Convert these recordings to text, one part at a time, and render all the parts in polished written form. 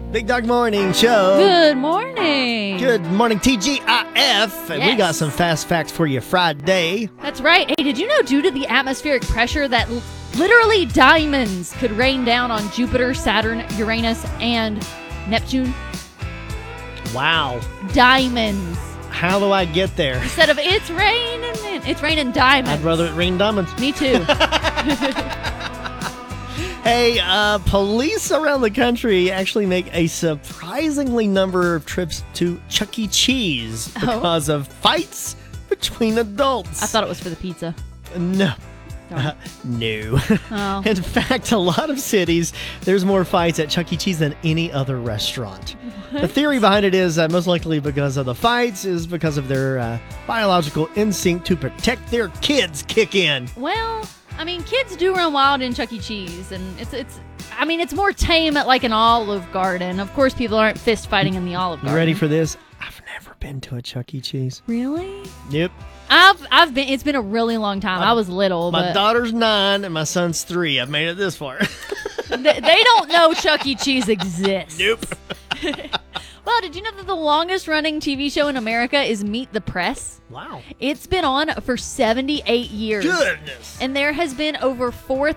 Big Dog Morning Show. Good morning. Good morning, TGIF. And we got some fast facts for you Friday. That's right. Hey, did you know due to the atmospheric pressure that literally diamonds could rain down on Jupiter, Saturn, Uranus, and Neptune? Wow. Diamonds. How do I get there? Instead of it's raining diamonds. I'd rather it rain diamonds. Me too. Hey, police around the country actually make a surprisingly number of trips to Chuck E. Cheese because of fights between adults. I thought it was for the pizza. No. No. Oh. In fact, a lot of cities, there's more fights at Chuck E. Cheese than any other restaurant. What? The theory behind it is most likely because of the fights is because of their biological instinct to protect their kids kick in. Well, I mean, kids do run wild in Chuck E. Cheese, and it's more tame at like an Olive Garden. Of course, people aren't fist fighting in the Olive Garden. You ready for this? I've never been to a Chuck E. Cheese. Really? Yep. I've been. It's been a really long time. I was little. My daughter's 9 and my son's 3. I've made it this far. They don't know Chuck E. Cheese exists. Nope. Well, did you know that the longest running TV show in America is Meet the Press? Wow. It's been on for 78 years. Goodness. And there has been over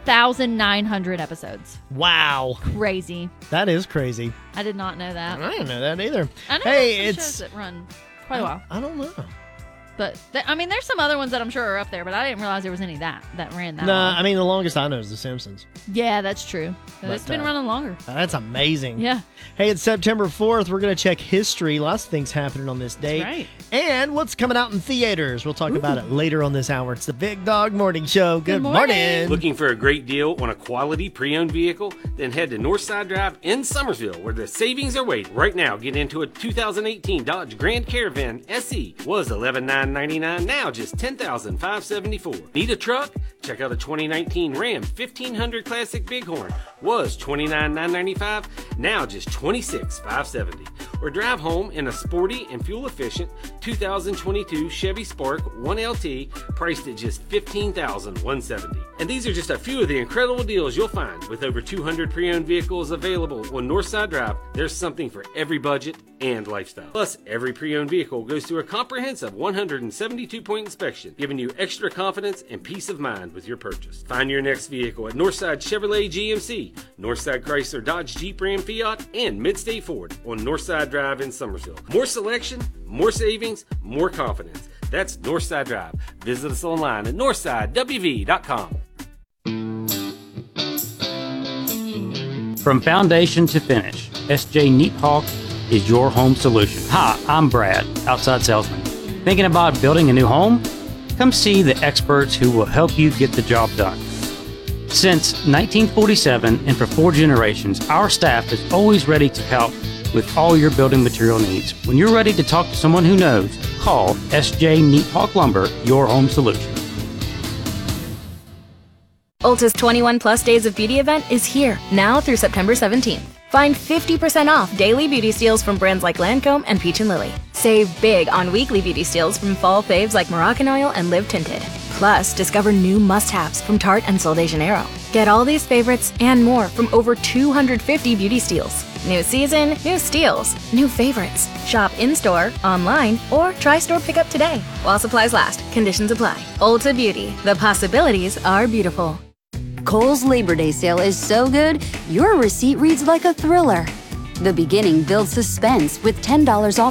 4,900 episodes. Wow. Crazy. That is crazy. I did not know that. I didn't know that either. I know some shows that run quite a while. I don't know. But, there's some other ones that I'm sure are up there, but I didn't realize there was any that ran that long. Nah, I mean, the longest I know is The Simpsons. Yeah, that's true. It's been running longer. That's amazing. Yeah. Hey, it's September 4th. We're going to check history. Lots of things happening on this date. That's right. And what's coming out in theaters. We'll talk about it later on this hour. It's the Big Dog Morning Show. Good morning. Looking for a great deal on a quality pre-owned vehicle? Then head to Northside Drive in Summersville, where the savings are waiting. Right now, get into a 2018 Dodge Grand Caravan SE. Was $11,999, now just $10,574. Need a truck? Check out a 2019 Ram 1500 Classic Bighorn. Was $29,995, now just $26,570. Or drive home in a sporty and fuel-efficient 2022 Chevy Spark 1LT, priced at just $15,170. And these are just a few of the incredible deals you'll find. With over 200 pre-owned vehicles available on Northside Drive, there's something for every budget and lifestyle. Plus, every pre-owned vehicle goes through a comprehensive 172-point inspection, giving you extra confidence and peace of mind with your purchase. Find your next vehicle at Northside Chevrolet GMC, Northside Chrysler Dodge Jeep Ram Fiat, and Midstate Ford on Northside Drive in Summersville. More selection, more savings, more confidence. That's Northside Drive. Visit us online at northsidewv.com. From foundation to finish, SJ Neat Hawk is your home solution. Hi, I'm Brad, outside salesman. Thinking about building a new home? Come see the experts who will help you get the job done. Since 1947 and for 4 generations, our staff is always ready to help with all your building material needs. When you're ready to talk to someone who knows, call SJ Neat Hawk Lumber, your home solution. Ulta's 21 Plus Days of Beauty event is here, now through September 17th. Find 50% off daily beauty steals from brands like Lancome and Peach & Lily. Save big on weekly beauty steals from fall faves like Moroccan and Live Tinted. Plus, discover new must-haves from Tarte and Sol de Janeiro. Get all these favorites and more from over 250 beauty steals. New season, new steals, new favorites. Shop in-store, online, or try store pickup today. While supplies last, conditions apply. Ulta Beauty, the possibilities are beautiful. Kohl's Labor Day sale is so good, your receipt reads like a thriller. The beginning builds suspense with $10 off